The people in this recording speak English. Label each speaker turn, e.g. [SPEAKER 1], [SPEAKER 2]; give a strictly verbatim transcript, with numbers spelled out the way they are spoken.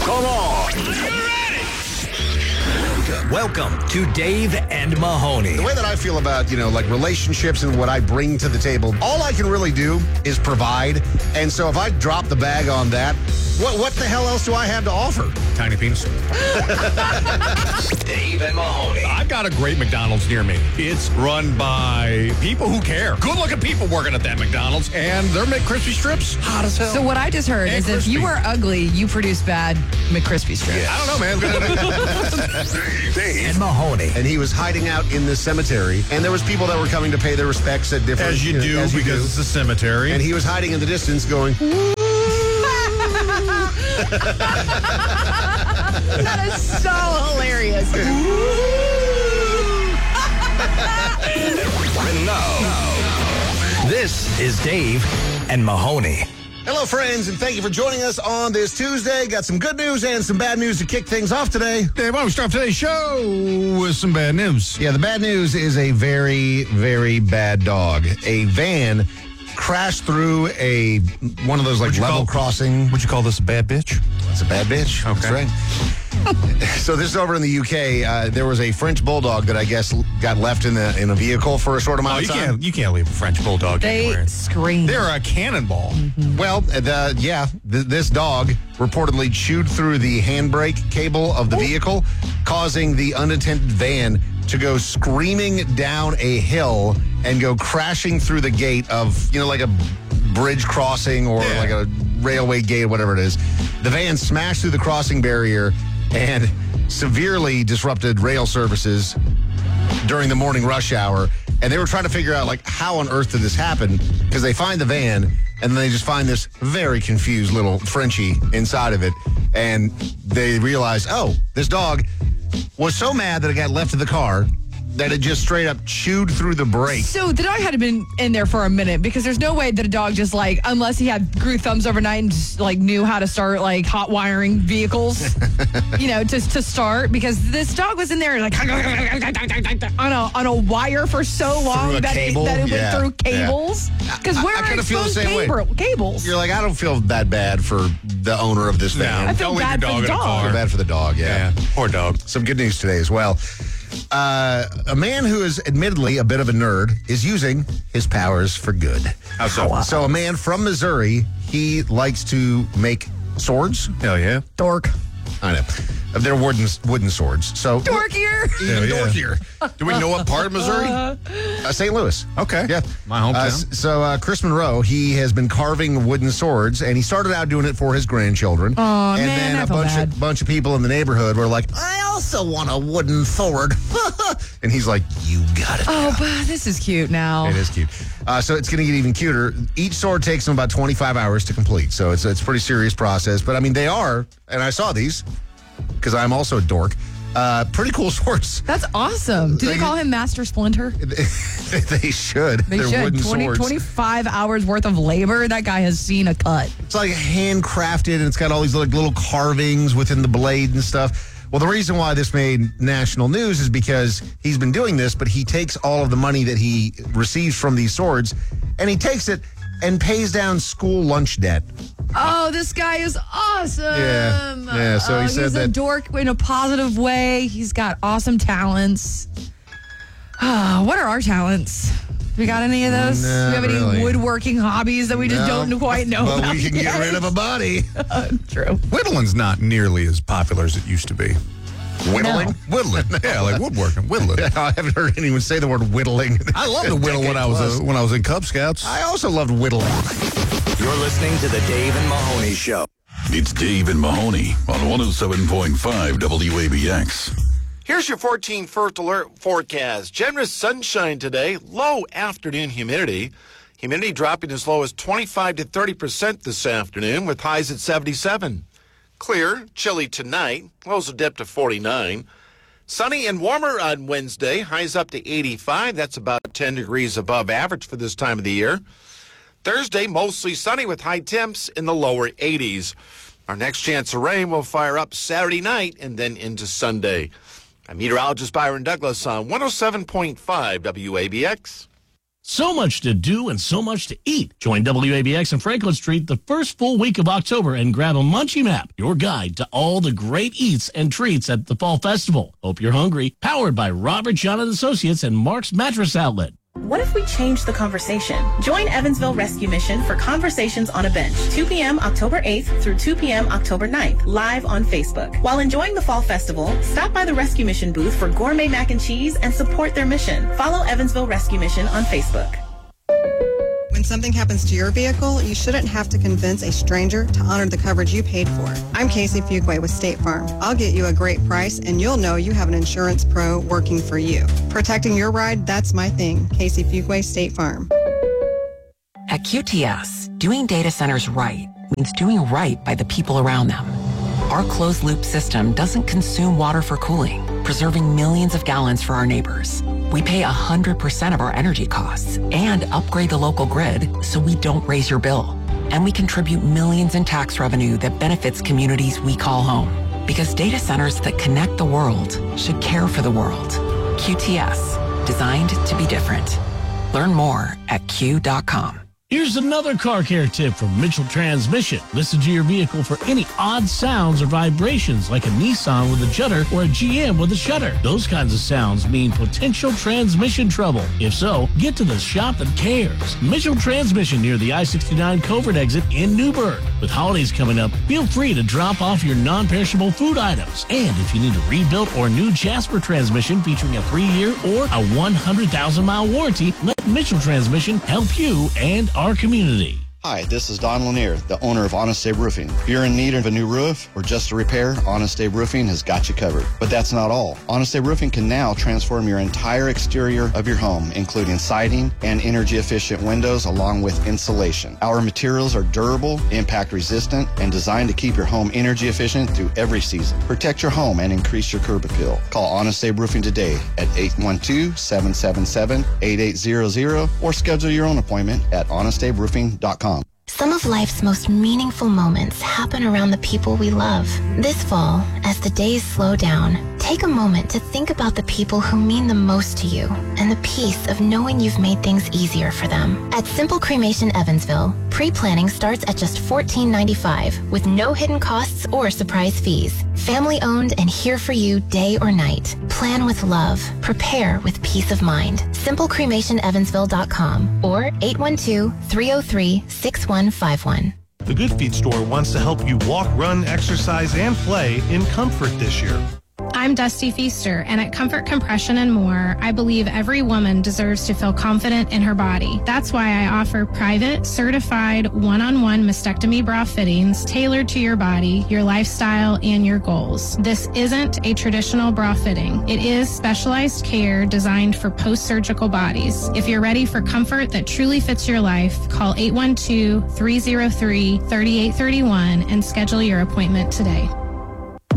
[SPEAKER 1] Come on.
[SPEAKER 2] Welcome to Dave and Mahoney.
[SPEAKER 1] The way that I feel about, you know, like relationships and what I bring to the table, all I can really do is provide. And so if I drop the bag on that, what what the hell else do I have to offer?
[SPEAKER 3] Tiny penis.
[SPEAKER 2] Dave and Mahoney.
[SPEAKER 3] I've got a great McDonald's near me. It's run by people who care. Good-looking people working at that McDonald's. And their McCrispy strips, hot as hell.
[SPEAKER 4] So what I just heard
[SPEAKER 3] And
[SPEAKER 4] is if you
[SPEAKER 3] crispy.
[SPEAKER 4] are ugly, you produce bad McCrispy strips.
[SPEAKER 3] I don't know, man.
[SPEAKER 2] Dave and Mahoney.
[SPEAKER 1] And he was hiding out in the cemetery, and there was people that were coming to pay their respects at different...
[SPEAKER 3] As you
[SPEAKER 1] know,
[SPEAKER 3] do,
[SPEAKER 1] as you
[SPEAKER 3] because
[SPEAKER 1] do.
[SPEAKER 3] it's a cemetery.
[SPEAKER 1] And he was hiding in the distance going...
[SPEAKER 4] That is so hilarious.
[SPEAKER 2] And now, this is Dave and Mahoney.
[SPEAKER 1] Hello, friends, and thank you for joining us on this Tuesday. Got some good news and some bad news to kick things off today.
[SPEAKER 3] Dave, why don't we start today's show with some bad news?
[SPEAKER 1] Yeah, the bad news is a very, very bad dog. A van crashed through a one of those like
[SPEAKER 3] What'd you
[SPEAKER 1] level
[SPEAKER 3] call-
[SPEAKER 1] crossing.
[SPEAKER 3] Would you call this a bad bitch?
[SPEAKER 1] It's a bad bitch.
[SPEAKER 3] Okay.
[SPEAKER 1] That's right. So this is over in the U K. Uh, there was a French bulldog that I guess got left in the in a vehicle for a short amount
[SPEAKER 3] Oh,
[SPEAKER 1] of
[SPEAKER 3] you
[SPEAKER 1] time.
[SPEAKER 3] can't, you can't leave a French bulldog
[SPEAKER 4] They
[SPEAKER 3] anywhere.
[SPEAKER 4] scream.
[SPEAKER 3] They're a cannonball.
[SPEAKER 1] Well, the, yeah, th- this dog reportedly chewed through the handbrake cable of the vehicle, causing the unattended van to go screaming down a hill and go crashing through the gate of, you know, like a bridge crossing or
[SPEAKER 3] Yeah.
[SPEAKER 1] like a railway gate, whatever it is. The van smashed through the crossing barrier and severely disrupted rail services during the morning rush hour. And they were trying to figure out, like, how on earth did this happen? Because they find the van, and then they just find this very confused little Frenchie inside of it. And they realize, oh, this dog was so mad that it got left in the car that it just straight up chewed through the brake.
[SPEAKER 4] So the dog had to been in there for a minute because there's no way that a dog just like, unless he had grew thumbs overnight and just like knew how to start like hot wiring vehicles, you know, to, to start, because this dog was in there like on a on a wire for so long
[SPEAKER 1] Through a
[SPEAKER 4] that
[SPEAKER 1] cable?
[SPEAKER 4] it, that it
[SPEAKER 1] Yeah.
[SPEAKER 4] went through cables. Because
[SPEAKER 1] I- I
[SPEAKER 4] where are
[SPEAKER 1] kinda feel the
[SPEAKER 4] exposed
[SPEAKER 1] same way.
[SPEAKER 4] cable, cables?
[SPEAKER 1] You're like, I don't feel that bad for the owner of this van.
[SPEAKER 4] I feel
[SPEAKER 3] Don't leave
[SPEAKER 4] bad
[SPEAKER 3] your
[SPEAKER 4] for
[SPEAKER 3] dog
[SPEAKER 4] the
[SPEAKER 3] in a
[SPEAKER 4] dog.
[SPEAKER 3] car.
[SPEAKER 1] Feel bad for the dog, yeah.
[SPEAKER 3] Yeah, poor dog.
[SPEAKER 1] Some good news today as well. Uh, a man who is admittedly a bit of a nerd is using his powers for good.
[SPEAKER 3] How so?
[SPEAKER 1] So a man from Missouri, he likes to make swords.
[SPEAKER 3] Hell yeah.
[SPEAKER 4] Dork.
[SPEAKER 1] I know. They're wooden, wooden swords. So
[SPEAKER 4] Dorkier.
[SPEAKER 1] even
[SPEAKER 3] Hell yeah.
[SPEAKER 1] dorkier.
[SPEAKER 3] Do we know what part of Missouri?
[SPEAKER 1] Uh, Saint Louis.
[SPEAKER 3] Okay.
[SPEAKER 1] Yeah.
[SPEAKER 3] My hometown.
[SPEAKER 1] Uh, s- so uh, Chris Monroe, he has been carving wooden swords, and he started out doing it for his grandchildren.
[SPEAKER 4] Aw,
[SPEAKER 1] and
[SPEAKER 4] man,
[SPEAKER 1] then
[SPEAKER 4] I
[SPEAKER 1] a
[SPEAKER 4] feel
[SPEAKER 1] bunch
[SPEAKER 4] bad.
[SPEAKER 1] of bunch of people in the neighborhood were like, I also want a wooden sword. And he's like, you got it.
[SPEAKER 4] Oh, but this is cute now.
[SPEAKER 1] It is cute. Uh, so it's going to get even cuter. Each sword takes them about twenty-five hours to complete. So it's, it's a pretty serious process. But I mean, they are, and I saw these because I'm also a dork, uh, pretty cool swords.
[SPEAKER 4] That's awesome. Do they
[SPEAKER 1] They-
[SPEAKER 4] call him Master Splinter?
[SPEAKER 1] They should.
[SPEAKER 4] They
[SPEAKER 1] They're
[SPEAKER 4] should.
[SPEAKER 1] wooden
[SPEAKER 4] twenty,
[SPEAKER 1] swords.
[SPEAKER 4] twenty-five hours worth of labor. That guy has seen a cut.
[SPEAKER 1] It's like handcrafted, and it's got all these like little carvings within the blade and stuff. Well, the reason why this made national news is because he's been doing this, but he takes all of the money that he receives from these swords, and he takes it and pays down school lunch debt.
[SPEAKER 4] Oh, this guy is awesome.
[SPEAKER 1] Yeah. Yeah, so he
[SPEAKER 4] Oh,
[SPEAKER 1] said
[SPEAKER 4] he's a
[SPEAKER 1] that-
[SPEAKER 4] dork in a positive way. He's got awesome talents. Ah, what are our talents? We got any of those?
[SPEAKER 1] Not
[SPEAKER 4] Do we have any
[SPEAKER 1] really.
[SPEAKER 4] woodworking hobbies that we just
[SPEAKER 1] No.
[SPEAKER 4] don't quite know
[SPEAKER 1] Well,
[SPEAKER 4] about
[SPEAKER 1] we can
[SPEAKER 4] yet?
[SPEAKER 1] get rid of a body.
[SPEAKER 4] True.
[SPEAKER 3] Whittling's not nearly as popular as it used to be.
[SPEAKER 1] Whittling?
[SPEAKER 3] Whittling. Yeah, like woodworking. Whittling.
[SPEAKER 1] I haven't heard anyone say the word whittling.
[SPEAKER 3] I loved to whittle when I was
[SPEAKER 1] Plus.
[SPEAKER 3] uh, when I was in Cub Scouts.
[SPEAKER 1] I also loved whittling.
[SPEAKER 2] You're listening to the Dave and Mahoney Show.
[SPEAKER 5] It's Dave and Mahoney on one oh seven point five W A B X.
[SPEAKER 6] Here's your fourteen first alert forecast. Generous sunshine today, low afternoon humidity. Humidity dropping as low as twenty-five to thirty percent this afternoon with highs at seventy-seven. Clear, chilly tonight, lows will dip to forty-nine. Sunny and warmer on Wednesday, highs up to eighty-five. That's about ten degrees above average for this time of the year. Thursday, mostly sunny with high temps in the lower eighties. Our next chance of rain will fire up Saturday night and then into Sunday. I'm meteorologist Byron Douglas on one oh seven point five W A B X.
[SPEAKER 7] So much to do and so much to eat. Join W A B X and Franklin Street the first full week of October and grab a Munchie Map, your guide to all the great eats and treats at the Fall Festival. Hope you're hungry. Powered by Robert John and Associates and Mark's Mattress Outlet.
[SPEAKER 8] What if we change the conversation? Join Evansville Rescue Mission for Conversations on a Bench, two p.m. October eighth through two p.m. October ninth, live on Facebook. While enjoying the Fall Festival, stop by the Rescue Mission booth for gourmet mac and cheese and support their mission. Follow Evansville Rescue Mission on Facebook.
[SPEAKER 9] When something happens to your vehicle, you shouldn't have to convince a stranger to honor the coverage you paid for. I'm Casey Fuquay with State Farm. I'll get you a great price, and you'll know you have an insurance pro working for you. Protecting your ride, that's my thing. Casey Fuquay, State Farm.
[SPEAKER 10] At Q T S, doing data centers right means doing right by the people around them. Our closed-loop system doesn't consume water for cooling, preserving millions of gallons for our neighbors. We pay one hundred percent of our energy costs and upgrade the local grid so we don't raise your bill. And we contribute millions in tax revenue that benefits communities we call home. Because data centers that connect the world should care for the world. Q T S, designed to be different. Learn more at Q dot com.
[SPEAKER 7] Here's another car care tip from Mitchell Transmission. Listen to your vehicle for any odd sounds or vibrations like a Nissan with a judder or a G M with a shutter. Those kinds of sounds mean potential transmission trouble. If so, get to the shop that cares. Mitchell Transmission near the I sixty-nine Covert exit in Newburgh. With holidays coming up, feel free to drop off your non-perishable food items. And if you need a rebuilt or new Jasper transmission featuring a three-year or a one hundred thousand mile warranty, let Mitchell Transmission help you and our community.
[SPEAKER 11] Hi, this is Don Lanier, the owner of Honest Abe Roofing. If you're in need of a new roof or just a repair, Honest Abe Roofing has got you covered. But that's not all. Honest Abe Roofing can now transform your entire exterior of your home, including siding and energy-efficient windows along with insulation. Our materials are durable, impact-resistant, and designed to keep your home energy-efficient through every season. Protect your home and increase your curb appeal. Call Honest Abe Roofing today at eight one two, seven seven seven, eight eight zero zero or schedule your own appointment at honest abe roofing dot com.
[SPEAKER 12] Some of life's most meaningful moments happen around the people we love. This fall, as the days slow down, take a moment to think about the people who mean the most to you and the peace of knowing you've made things easier for them. At Simple Cremation Evansville, pre-planning starts at just fourteen ninety-five with no hidden costs or surprise fees. Family owned and here for you day or night. Plan with love. Prepare with peace of mind. simple cremation evansville dot com or eight one two, three oh three, six one five one.
[SPEAKER 13] The Good Feet store wants to help you walk, run, exercise, and play in comfort this year.
[SPEAKER 14] I'm Dusty Feaster, and at Comfort Compression and More, I believe every woman deserves to feel confident in her body. That's why I offer private, certified, one-on-one mastectomy bra fittings tailored to your body, your lifestyle, and your goals. This isn't a traditional bra fitting. It is specialized care designed for post-surgical bodies. If you're ready for comfort that truly fits your life, call eight one two, three oh three, three eight three one and schedule your appointment today.